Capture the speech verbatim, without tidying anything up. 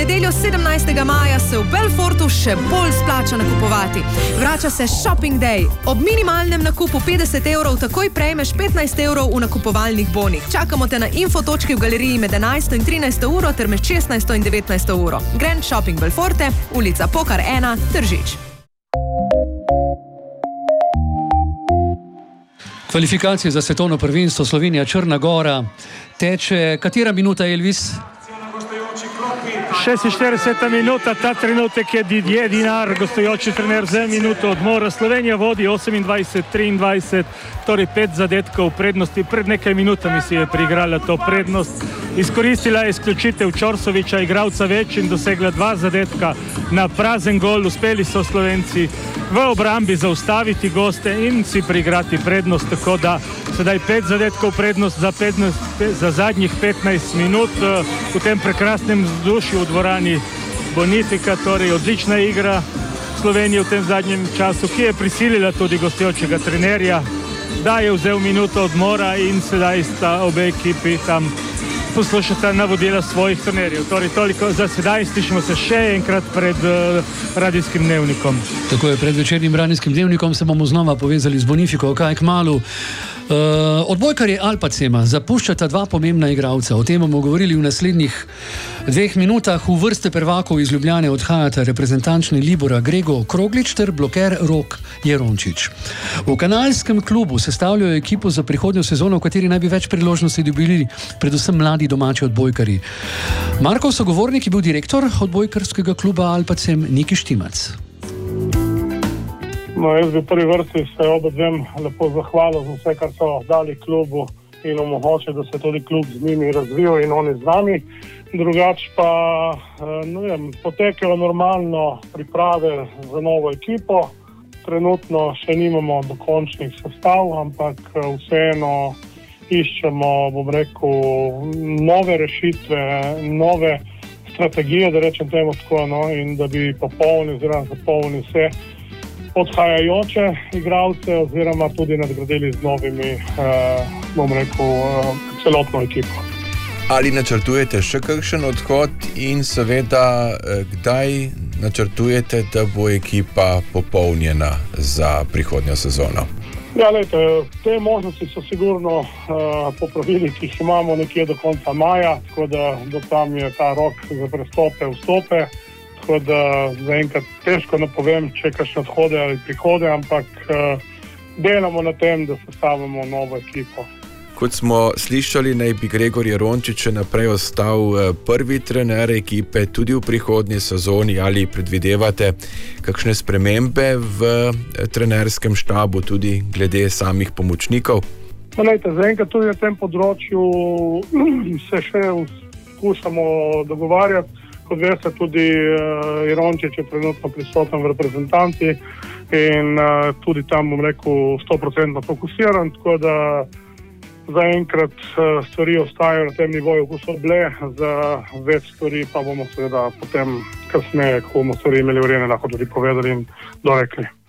nedeljo sedemnajstega maja se v Belfortu še bolj splača nakupovati. Vrača se Shopping Day. Ob minimalnem nakupu petdeset evrov takoj prejmeš petnajst evrov v nakupovalnih bonih. Čakamo te na info točki v galeriji med enajsto in trinajsto uro ter med šestnajsto in devetnajsto uro. Grand Shopping Belforte, ulica Pokar ena, Tržič. Kvalifikacije za svetovno prvenstvo Slovenija Črna Gora teče. Katera minuta, Elvis? šestinštirideseta minuta, ta trenutek je Didier Dinar, gostujoči trener, za minuto odmora. Slovenija vodi osemindvajset triindvajset, torej pet zadetkov prednosti. Pred nekaj minutami si je priigrala to prednost. Izkoristila je izključitev Čorsoviča, igralca več, in dosegla dva zadetka na prazen gol. Uspeli so Slovenci v obrambi zaustaviti goste in si priigrati prednost, tako da sedaj pet zadetkov prednost za, petnajst, za zadnjih petnajst minut v tem prekrasnem vzdušju v dvorani Bonifica. Torej odlična igra Slovenije v tem zadnjem času, ki je prisilila tudi gostujočega trenerja, da je vzel minuto odmora in sedaj sta obe ekipi tam poslušata navodila svojih trenerjev. Torej toliko za sedaj, slišimo se še enkrat pred uh, radijskim dnevnikom. Tako je, pred večernim radijskim dnevnikom se bomo znova povezali z Bonifico, kaj kmalu. Uh, odbojkarji Alpacema zapuščata dva pomembna igralca. O tem bomo govorili v naslednjih dveh minutah. V vrste prvakov iz Ljubljane odhajata reprezentančni Libora Grego Kroglič ter bloker Rok Jerončič. V kanalskem klubu sestavljajo ekipo za prihodnjo sezono, v kateri naj bi več priložnosti dobili predvsem mladi domači odbojkarji. Markov sogovornik je bil direktor odbojkarskega kluba Alpacem Niki Štimac. No, jaz bi v prvi vrsti se obadvem lepo zahvalil za vse, kar so dali klubu in omogoče, da se tudi klub z njimi razvijal in oni z nami. Drugač pa, ne vem, potekajo normalno priprave za novo ekipo. Trenutno še nimamo dokončnih sestav, ampak vseeno iščemo, bom rekel, nove rešitve, nove strategije, da rečem temu tako, no, in da bi popolnili oziroma zapolnili vse odhajajoče igralce oziroma tudi nadgradili z novimi, eh, bom rekel, eh, celotno ekipo. Ali načrtujete še kakšen odhod in seveda kdaj načrtujete, da bo ekipa popolnjena za prihodnjo sezono? Ja, lejte, te možnosti so sigurno uh, popravili, ki jih imamo nekje do konca maja, tako da do tam je ta rok za prestope, vstope. Tako da zaenkrat težko napovem, če kakšne odhode ali prihode, ampak uh, delamo na tem, da sestavimo novo ekipo. Kot smo slišali, naj bi Gregor Jerončič naprej ostal prvi trener ekipe tudi v prihodnji sezoni. Ali predvidevate kakšne spremembe v trenerskem štabu, tudi glede samih pomočnikov? No, lejte, zaenkrat tudi na tem področju se še skušamo dogovarjati. Kot veste, tudi uh, Jerončič je trenutno prisoten v reprezentanci in uh, tudi tam, bom rekel, sto procentno fokusiran, tako da zaenkrat uh, stvari ostajajo na tem nivoju, ko so bile, za več stvari pa bomo seveda potem kasneje, ko bomo stvari imeli urejene, lahko tudi povedali in dorekli.